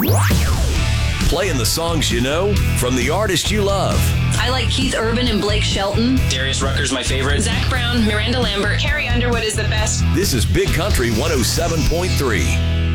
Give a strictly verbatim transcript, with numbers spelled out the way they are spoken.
Playing the songs you know from the artists you love. I like Keith Urban and Blake Shelton. Darius Rucker's my favorite. Zach Brown, Miranda Lambert. Carrie Underwood is the best. This is Big Country one oh seven point three.